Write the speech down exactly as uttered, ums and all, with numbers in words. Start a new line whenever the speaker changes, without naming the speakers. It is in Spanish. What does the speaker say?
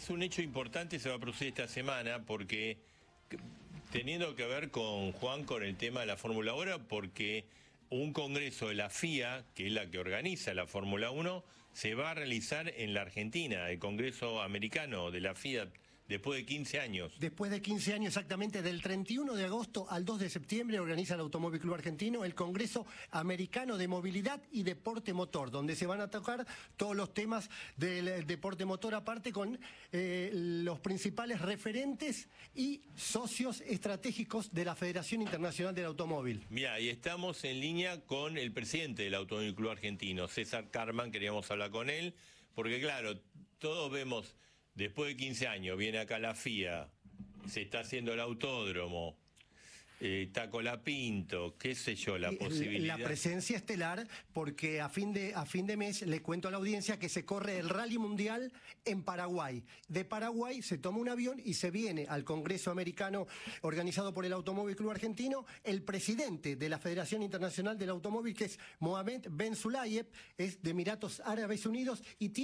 es un hecho importante, se va a producir esta semana, porque teniendo que ver con Juan, con el tema de la Fórmula uno, porque un congreso de la F I A, que es la que organiza la Fórmula uno, se va a realizar en la Argentina, el Congreso Americano de la F I A, después de quince años.
Después de quince años exactamente, del treinta y uno de agosto al dos de septiembre, organiza el Automóvil Club Argentino el Congreso Americano de Movilidad y Deporte Motor, donde se van a tocar todos los temas del deporte motor, aparte con eh, los principales referentes y socios estratégicos de la Federación Internacional del Automóvil.
Mira, y estamos en línea con el presidente del Automóvil Club Argentino, César Carman, queríamos hablar con él, porque claro, todos vemos... Después de quince años viene acá la F I A, se está haciendo el autódromo, eh, está Colapinto, qué sé yo, la posibilidad...
La presencia estelar, porque a fin de a fin de mes le cuento a la audiencia que se corre el Rally Mundial en Paraguay. De Paraguay se toma un avión y se viene al Congreso Americano organizado por el Automóvil Club Argentino. El presidente de la Federación Internacional del Automóvil, que es Mohamed Ben Sulayem, es de Emiratos Árabes Unidos y tiene